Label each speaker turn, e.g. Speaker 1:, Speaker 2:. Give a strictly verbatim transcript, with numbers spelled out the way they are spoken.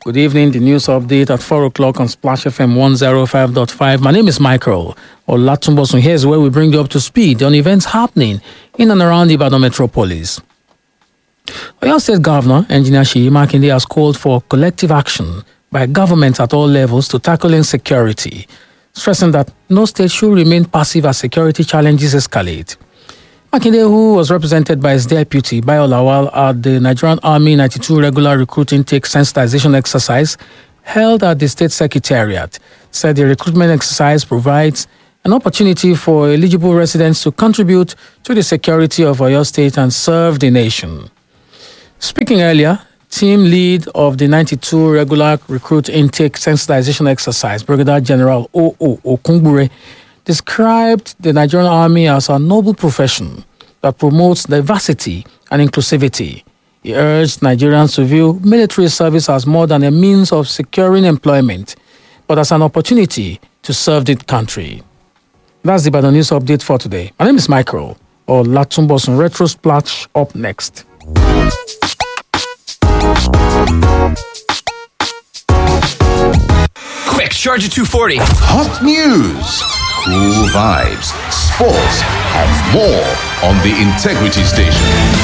Speaker 1: Good evening. The news update at four o'clock on Splash F M one oh five point five. My name is Michael Olatunbosun. Here's where we bring you up to speed on events happening in and around the Ibadan metropolis. Oyo State Governor, Engineer Seyi Makinde, has called for collective action by governments at all levels to tackle insecurity, stressing that no state should remain passive as security challenges escalate. Makinde, who was represented by his deputy, Bayo Lawal, at the Nigerian Army ninety-two Regular Recruiting Take Sensitization Exercise held at the State Secretariat, said the recruitment exercise provides an opportunity for eligible residents to contribute to the security of Oyo State and serve the nation. Speaking earlier, team lead of the ninety-two Regular Recruit Intake Sensitization Exercise, Brigadier General O O Okungbure, described the Nigerian Army as a noble profession that promotes diversity and inclusivity. He urged Nigerians to view military service as more than a means of securing employment, but as an opportunity to serve the country. That's the Ibadan News Update for today. My name is Michael Olatunbosun. Retro Splash up next.
Speaker 2: Quick, Charger two forty.
Speaker 3: Hot news, cool vibes, sports, and more on the Integrity Station.